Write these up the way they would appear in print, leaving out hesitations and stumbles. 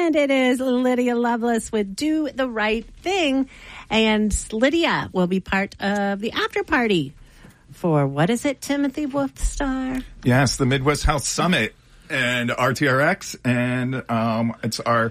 And it is Lydia Lovelace with Do the Right Thing. And Lydia will be part of the after party for, what is it, Timothy Wolfstar? Yes, the Midwest Health Summit and RTRX. And it's our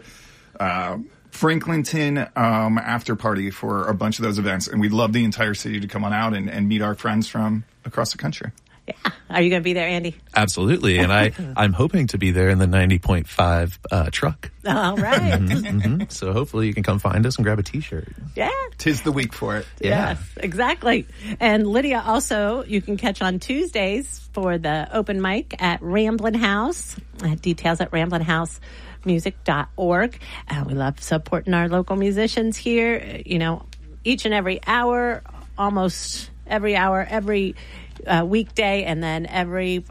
Franklinton after party for a bunch of those events. And we'd love the entire city to come on out and meet our friends from across the country. Yeah. Are you going to be there, Andy? Absolutely. And I'm hoping to be there in the 90.5 truck. All right. So hopefully you can come find us and grab a T-shirt. Yeah. 'Tis the week for it. Yeah. Yes, exactly. And Lydia also, you can catch on Tuesdays for the open mic at Ramblin' House. Details at ramblinhousemusic.org. We love supporting our local musicians here, you know, each and every hour, almost every hour, every weekday, and then every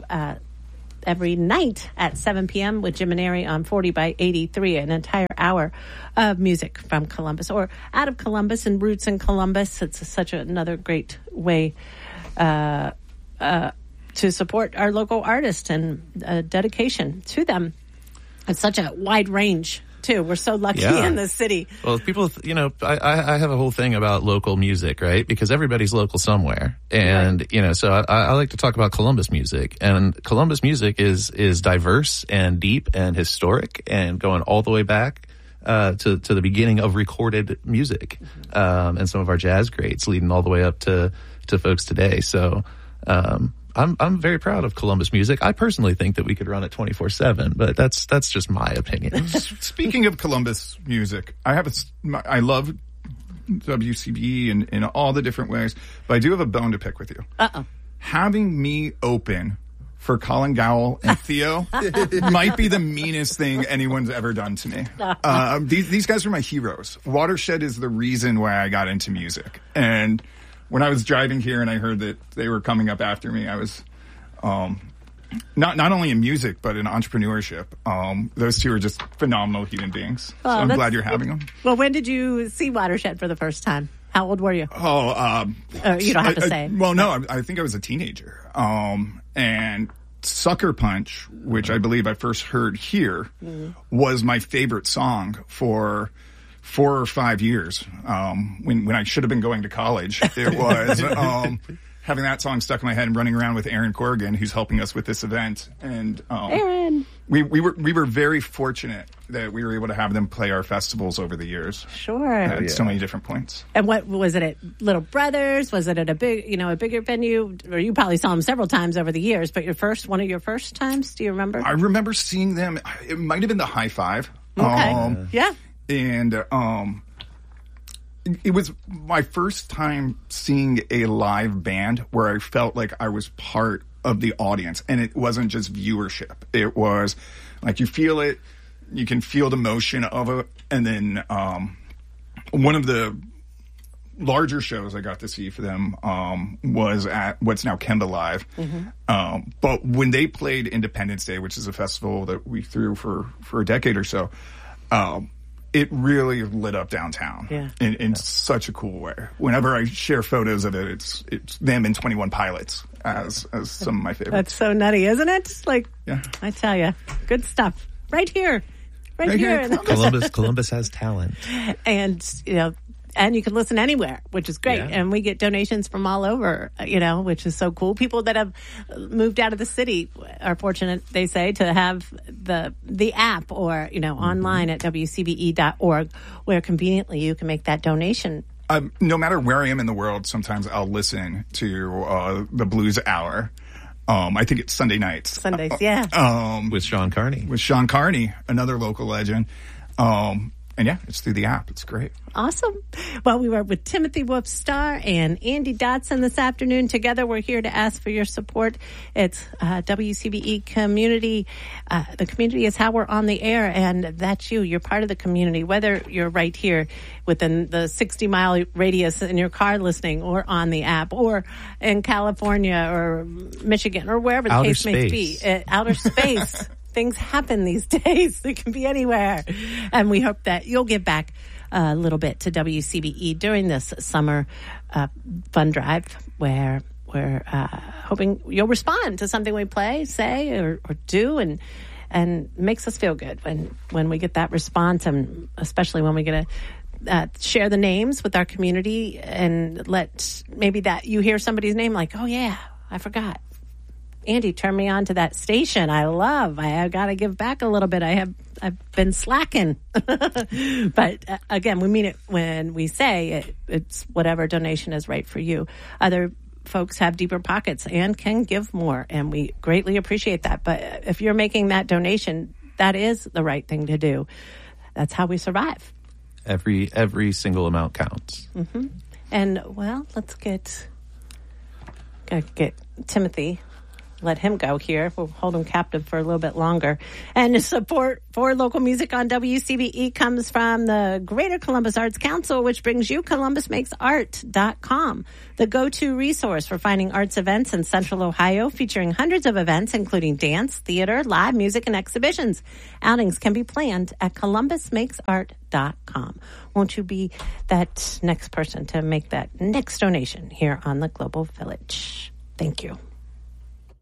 night at 7 p.m. with Jim and Ari on 40 by 83, an entire hour of music from Columbus or out of Columbus and roots in Columbus. It's such another great way to support our local artists and dedication to them. It's such a wide range, too. We're so lucky in this city. Well, people, you know, I have a whole thing about local music, right? Because everybody's local somewhere. And, you know, so I like to talk about Columbus music. And Columbus music is diverse and deep and historic and going all the way back to the beginning of recorded music. And some of our jazz greats leading all the way up to folks today. So, I'm very proud of Columbus music. I personally think that we could run it 24/7, but that's just my opinion. Speaking of Columbus music, I love WCBE in all the different ways, but I do have a bone to pick with you. Having me open for Colin Gowell and Theo might be the meanest thing anyone's ever done to me. These guys are my heroes. Watershed is the reason why I got into music. And when I was driving here and I heard that they were coming up after me, I was not only in music, but in entrepreneurship. Those two are just phenomenal human beings. So I'm glad you're having them. Well, when did you see Watershed for the first time? How old were you? You don't have to say. Well, no, I think I was a teenager. And Sucker Punch, which I believe I first heard here, was my favorite song for 4 or 5 years, when I should have been going to college. It was having that song stuck in my head and running around with Aaron Corrigan, who's helping us with this event. And Aaron, we were very fortunate that we were able to have them play our festivals over the years. Sure, at so many different points. And what was it at Little Brothers? Was it at a bigger venue? Or you probably saw them several times over the years, but one of your first times? Do you remember? I remember seeing them. It might have been the High Five. Okay. Yeah. And it was my first time seeing a live band where I felt like I was part of the audience. And it wasn't just viewership. It was like you feel it, you can feel the motion of it. And then one of the larger shows I got to see for them was at what's now Kemba Live. But when they played Independence Day, which is a festival that we threw for a decade or so, it really lit up downtown in such a cool way. Whenever I share photos of it, it's them and 21 Pilots as some of my favorites. That's so nutty, isn't it? Like, I tell you, good stuff right here. Right here. Columbus has talent. And, you know, and you can listen anywhere, which is great. Yeah. And we get donations from all over, you know, which is so cool. People that have moved out of the city are fortunate, they say, to have the app or, you know, online at WCBE.org, where conveniently you can make that donation. No matter where I am in the world, sometimes I'll listen to the Blues Hour. I think it's Sunday nights. Sundays, yeah. With Sean Carney. With Sean Carney, another local legend. And yeah, it's through the app. It's great. Awesome. Well, we were with Timothy Wolfstar and Andy Dotson this afternoon. Together, we're here to ask for your support. It's WCBE Community. The community is how we're on the air, and that's you. You're part of the community, whether you're right here within the 60-mile radius in your car listening, or on the app, or in California or Michigan, or wherever the case may be. Outer space. Things happen these days. They can be anywhere. And we hope that you'll give back a little bit to WCBE during this summer fund drive, where we're hoping you'll respond to something we play, say, or do, and and makes us feel good when we get that response, and especially when we get to share the names with our community and let maybe that you hear somebody's name like, oh yeah, I forgot. Andy turned me on to that station I love. I got to give back a little bit. I've been slacking. But again, we mean it when we say it's whatever donation is right for you. Other folks have deeper pockets and can give more, and we greatly appreciate that. But if you're making that donation, that is the right thing to do. That's how we survive. Every single amount counts. Mm-hmm. And well, let's get Timothy. Let him go here. We'll hold him captive for a little bit longer. And support for local music on WCBE comes from the Greater Columbus Arts Council, which brings you ColumbusMakesArt.com, the go-to resource for finding arts events in Central Ohio, featuring hundreds of events, including dance, theater, live music, and exhibitions. Outings can be planned at ColumbusMakesArt.com. Won't you be that next person to make that next donation here on the Global Village? Thank you.